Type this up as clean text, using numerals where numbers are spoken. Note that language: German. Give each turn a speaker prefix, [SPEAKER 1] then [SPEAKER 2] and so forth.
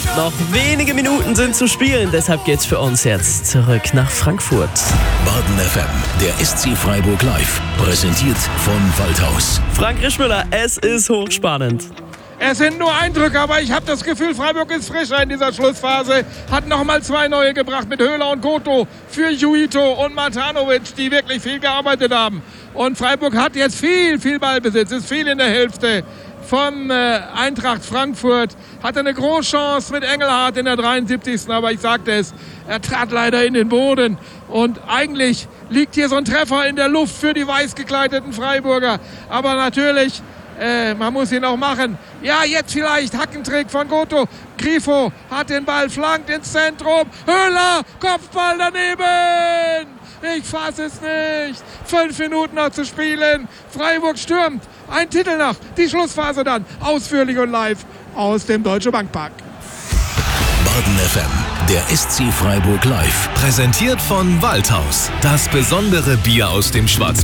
[SPEAKER 1] Noch wenige Minuten sind zu spielen, deshalb geht's für uns jetzt zurück nach Frankfurt.
[SPEAKER 2] Baden FM, der SC Freiburg live, präsentiert von Waldhaus.
[SPEAKER 1] Frank Rischmüller, es ist hochspannend.
[SPEAKER 3] Es sind nur Eindrücke, aber ich habe das Gefühl, Freiburg ist frischer in dieser Schlussphase. Hat nochmal 2 neue gebracht mit Höhler und Goto für Juito und Matanovic, die wirklich viel gearbeitet haben. Und Freiburg hat jetzt viel Ballbesitz, ist viel in der Hälfte von Eintracht Frankfurt. Hatte eine große Chance mit Engelhardt in der 73. Aber ich sagte es, er trat leider in den Boden. Und eigentlich liegt hier so ein Treffer in der Luft für die weiß gekleideten Freiburger. Aber natürlich, man muss ihn auch machen. Ja, jetzt vielleicht Hackentrick von Goto. Grifo hat den Ball, flankt ins Zentrum. Höhler, Kopfball daneben. Ich fasse es nicht. 5 Minuten noch zu spielen. Freiburg stürmt. Ein Titel noch. Die Schlussphase dann. Ausführlich und live aus dem Deutsche Bankpark.
[SPEAKER 2] Baden FM, der SC Freiburg live,
[SPEAKER 4] Präsentiert von Waldhaus. Das besondere Bier aus dem Schwarzwald.